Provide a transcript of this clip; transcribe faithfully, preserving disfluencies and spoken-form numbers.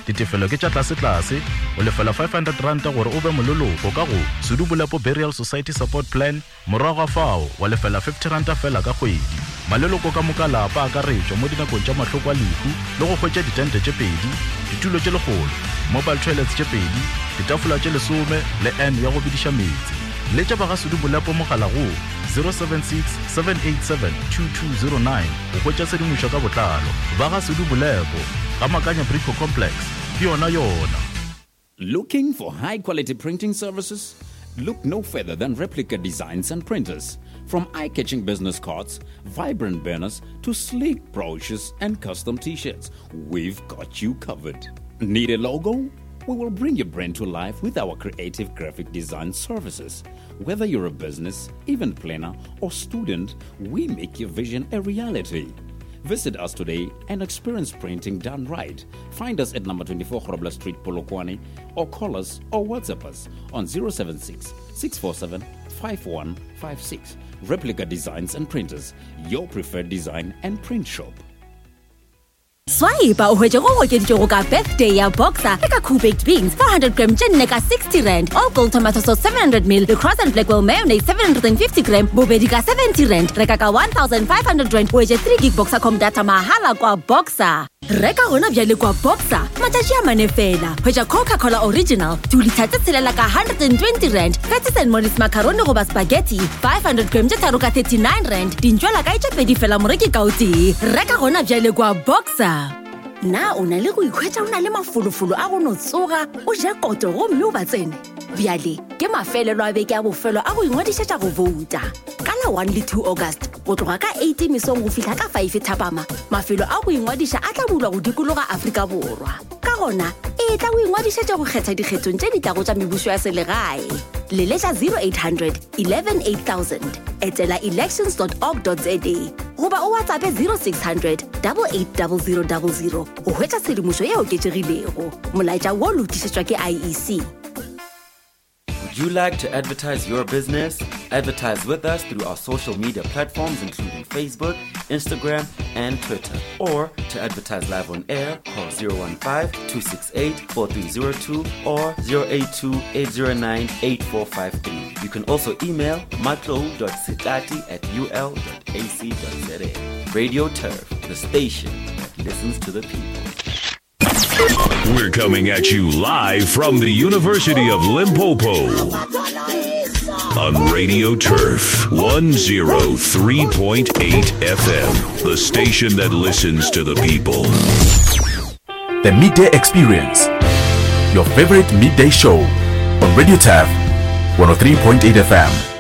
ditefelo ke tša tlase-tlase o lefela five hundred rand gore o be mololoko ka go Sudubulapo Burial Society Support Plan morago ga fao wa lefela fifty rand fela ka kgwedi. Maleloko ka moka lapa a ka retšwa mo dinakong tša mahloko a lehu le go hwetša ditente tše pedi, ditulo tše legolo, mobile toilets tše pedi, ditafola tše lesome le N ya go bidiša metsi. Le tša ba ga Sudubulapo mogala go zero seven six seven eight seven two two zero nine go hwetša sedimošo ka botlalo. Ba ga Sudubulapo ga Makanya Brico Complex ke yona yona. Looking for high-quality printing services? Look no further than Replica Designs and Printers. From eye-catching business cards, vibrant banners, to sleek brochures and custom t-shirts, we've got you covered. Need a logo? We will bring your brand to life with our creative graphic design services. Whether you're a business, event planner, or student, we make your vision a reality. Visit us today and experience printing done right. Find us at number twenty-four Grobler Street, Polokwane, or call us or WhatsApp us on zero seven six six four seven five one five six. Replica Designs and Printers, your preferred design and print shop. Swipe o hwetše go okeditšego ka birthday ya Boxer le ka cool baked beans four hundred gram tše nne ka sixty rand, all gold tomato sauce seven hundred milliliters, le Cross and Blackwell mayonnaise seven hundred fifty gram bobedi ka seventy rand. Reka ka one thousand five hundred rand o hwetše three gig Boxer com data mahala kwa Boxer. Reka gona bjale kwa Boxer matšatši a mane fela. Hwetša Coca-Cola Original two liters tše tshelela ka one hundred twenty rand, Curtis and Morris macaroni goba spaghetti five hundred gram tše tharo ka thirty-nine rand, dintšwela ka itše pedi fela moreki ka o tee. Reka gona bjale kwa Boxer. Na o na le go ikhwetša o na le mafolofolo a go no tsoga o ja koto go mme o ba tsene bjale ke mafelelo a beke a bofelo a go ingwadišetša go vouta ka la one le two August go tloga ka eight mesong go fihla ka five thapama. Mafelo a go ingwadiša a tla bulwa go dikologa Afrika Borwa ka gona e tla go ingwadišetša go kgetha dikgethong tše ditlago tša mebušo ya selegae. Leletša zero eight hundred eleven eight thousand, etela elections dot org dot za goba o WhatsApp zero six hundred eight eight zero zero zero zero go hwetša tshedimošo ye oketšegilego. Molaetša wo lotišetšwa ke I E C. Would you like to advertise your business? Advertise with us through our social media platforms including Facebook, Instagram, and Twitter. Or to advertise live on air, call zero one five two six eight four three zero two or zero eight two eight zero nine eight four five three. You can also email matlo dot sitati at u l dot a c dot z a. Radio Turf, the station that listens to the people. We're coming at you live from the University of Limpopo on Radio Turf one oh three point eight F M, the station that listens to the people. The Midday Experience, your favorite midday show on Radio Turf one oh three point eight F M.